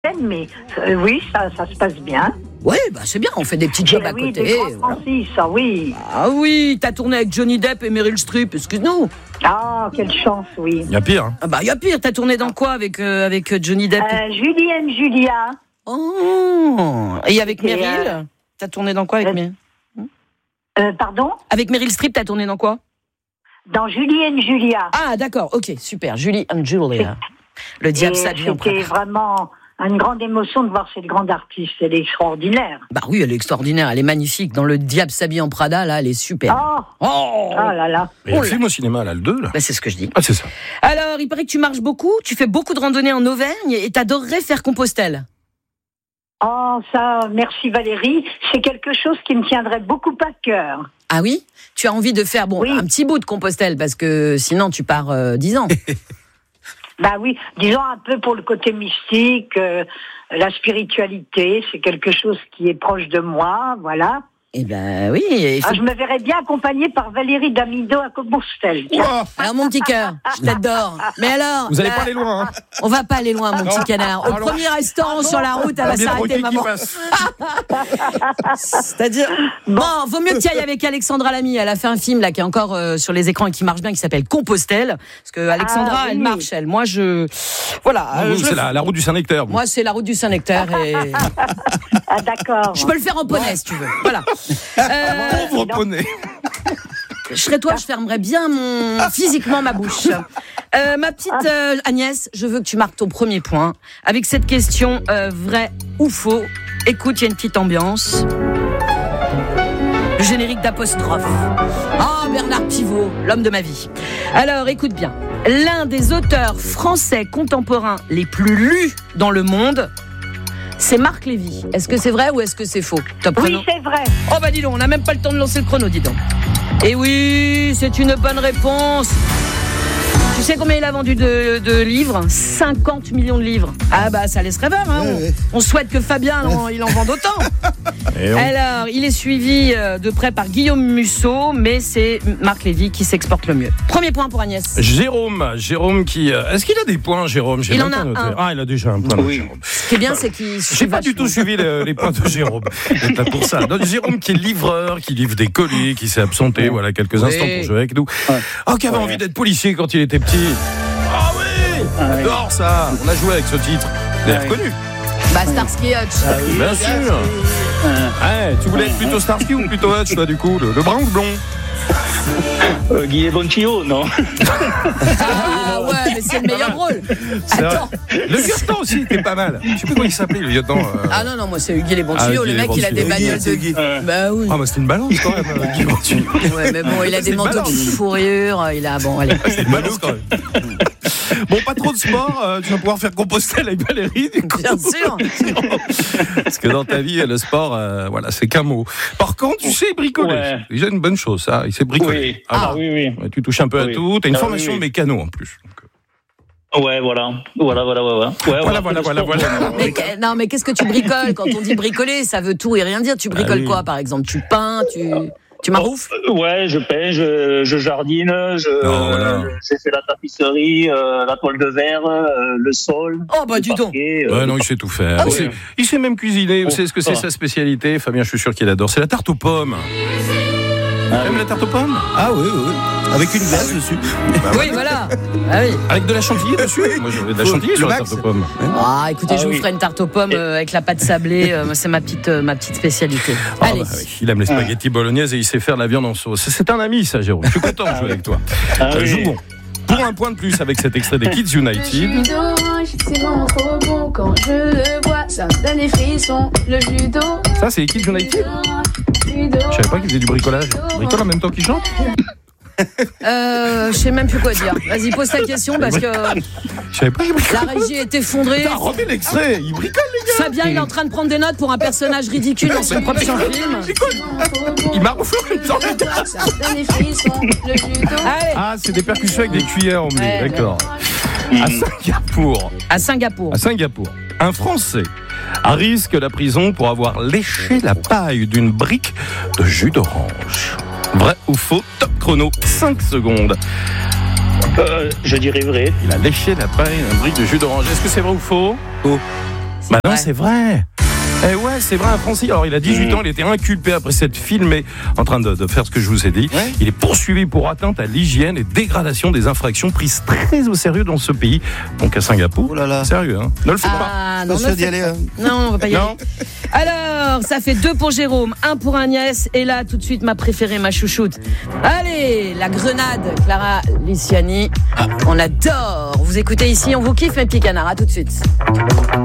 mais oui, ça se passe bien. Ouais, bah c'est bien, on fait des petits jobs à côté. Des grands Francis, oui. Ah oui, t'as tourné avec Johnny Depp et Meryl Streep, excuse-nous. Ah, quelle chance, oui. Il y a pire. Hein. Ah bah il y a pire, t'as tourné dans quoi avec Johnny Depp Julie and Julia. Oh. Et avec Meryl t'as tourné dans quoi avec Meryl Pardon? Avec Meryl Streep, t'as tourné dans quoi? Dans Julie and Julia. Ah d'accord, ok, super, Julie and Julia. Le diable s'habille en Prada. C'était vraiment une grande émotion de voir cette grande artiste, elle est extraordinaire. Bah oui, elle est extraordinaire, elle est magnifique. Dans Le diable s'habille en Prada, là, elle est super. Oh là là. Il y a le film au cinéma, là, le 2, là. Bah, c'est ce que je dis. Ah, c'est ça. Alors, il paraît que tu marches beaucoup, tu fais beaucoup de randonnées en Auvergne et t'adorerais faire Compostelle. Oh, ça, merci Valérie. C'est quelque chose qui me tiendrait beaucoup à cœur. Ah oui? Tu as envie de faire un petit bout de Compostelle, parce que sinon tu pars 10 ans. Bah oui, disons un peu pour le côté mystique, la spiritualité, c'est quelque chose qui est proche de moi, voilà. Eh ben oui. Je me verrais bien accompagnée par Valérie Damido à Compostelle. Alors mon petit cœur, je t'adore. Mais alors, vous allez pas aller loin. Hein. On va pas aller loin, mon petit canard. Au premier restaurant sur la route, elle va s'arrêter, maman. C'est-à-dire, vaut mieux que tu ailles avec Alexandra Lamy. Elle a fait un film là qui est encore sur les écrans et qui marche bien, qui s'appelle Compostelle. Parce que Alexandra, elle marche, elle. Moi, voilà. C'est la route du Saint-Nectaire. Moi, c'est la route du Saint-Nectaire et. Ah d'accord. Je peux le faire en poney si tu veux. Voilà. Pauvre poney. Je serais toi, je fermerais bien physiquement ma bouche. Ma petite Agnès, je veux que tu marques ton premier point avec cette question vrai ou faux. Écoute, il y a une petite ambiance. Le générique d'apostrophe. Ah, Bernard Pivot, l'homme de ma vie. Alors, écoute bien. L'un des auteurs français contemporains les plus lus dans le monde, c'est Marc Lévy. Est-ce que c'est vrai ou est-ce que c'est faux? Top oui, chrono. c'est vrai. Oh bah dis donc, on n'a même pas le temps de lancer le chrono, dis donc. Et oui, c'est une bonne réponse. Tu sais combien il a vendu de livres? 50 millions de livres. Ah bah ça laisse rêveur, hein. On souhaite que Fabien il en vende autant. Alors, il est suivi de près par Guillaume Musso, mais c'est Marc Lévy qui s'exporte le mieux. Premier point pour Agnès. Jérôme qui... Est-ce qu'il a des points, Jérôme? Il en a un. Ah, il a déjà un point. Oui. Jérôme. Ce qui est bien, c'est qu'il... J'ai pas du tout suivi les points de Jérôme. C'est pas pour ça. Donc, Jérôme qui est livreur, qui livre des colis, qui s'est absenté quelques instants pour jouer avec nous. Qui avait envie d'être policier quand il était petit. Ah oui, j'adore ça. On a joué avec ce titre. Vous l'avez reconnu? Bah Starsky et Hutch. Bien sûr. Tu voulais être plutôt Starsky ou plutôt Hutch, toi, du coup, le brun ou le blond? Guy Boncillo, non? Ah ouais, mais c'est le meilleur rôle. Attends. Le lieutenant aussi était pas mal. Je sais plus comment il s'appelait, le lieutenant. Ah non, moi c'est Guy Boncillo, le mec il a des bagnoles de... Bah oui. Ah bah c'était une balance quand même, Guy Boncillo. Ouais, mais bon, il a des manteaux de fourrure, il a... Bon, allez. C'est une balance quand même. Bon, pas trop de sport, tu vas pouvoir faire Compostelle avec Valérie, du coup. Bien sûr. Parce que dans ta vie, le sport, c'est qu'un mot. Par contre, tu sais bricoler. Ouais. C'est déjà une bonne chose, ça. Il sait bricoler. Oui. Oui. Ouais, tu touches un peu à tout. T'as une formation de mécano en plus. Ouais, voilà. Mais qu'est-ce que tu bricoles? Quand on dit bricoler, ça veut tout et rien dire. Tu bricoles quoi, par exemple? Tu peins, tu maroufles? Ouais, je peins, je jardine, j'ai fait la tapisserie, la toile de verre, le sol. Oh bah dis donc. Non, il sait tout faire. Il sait même cuisiner. Vous savez ce que c'est sa spécialité? Fabien, je suis sûr qu'il adore. C'est la tarte aux pommes. Tu aimes la tarte aux pommes? Ah oui. Avec une glace dessus. Oui, voilà. Ah oui. Avec de la chantilly dessus? Moi, j'aurais de la chantilly sur la tarte aux pommes. Ah, écoutez, je vous ferai une tarte aux pommes avec la pâte sablée. C'est ma petite spécialité. Allez. Il aime les spaghettis bolognaises et il sait faire de la viande en sauce. C'est un ami, ça, Jérôme. Je suis content de jouer avec toi. Jouons. Pour un point de plus avec cet extrait des Kids United. C'est vraiment trop bon quand je le vois, ça me donne des frissons. Le judo. Ça, c'est les Kids United? Je savais pas qu'ils faisaient du bricolage. Ils bricolent en même temps qu'ils chantent? Je sais même plus quoi dire. Vas-y, pose ta question parce que je savais pas qu'ils bricolaient. La régie est effondrée. T'as remis l'extrait. Ils bricolent, les gars. Fabien, il est en train de prendre des notes pour un personnage ridicule dans son propre film. Il m'a refait une sorte de... Ah, c'est des percussions avec des cuillères emmenées. D'accord. À Singapour, un Français risque la prison pour avoir léché la paille d'une brique de jus d'orange. Vrai ou faux? Top chrono, 5 secondes. Je dirais vrai. Il a léché la paille d'une brique de jus d'orange. Est-ce que c'est vrai ou faux? Faux. Bah non, c'est vrai. Eh ouais, c'est vrai, un Français. Alors, il a 18 ans, il était inculpé après cette filmée en train de faire ce que je vous ai dit. Ouais. Il est poursuivi pour atteinte à l'hygiène et dégradation des infractions prises très au sérieux dans ce pays. Donc à Singapour. Oh là là. Sérieux, hein. Ne le faites pas. Non, non, on va pas y aller. Alors, ça fait 2 pour Jérôme, 1 pour Agnès. Et là, tout de suite, ma préférée, ma chouchoute. Allez, la grenade, Clara Luciani. On adore. Vous écoutez ici, on vous kiffe, mes petits canards. À tout de suite.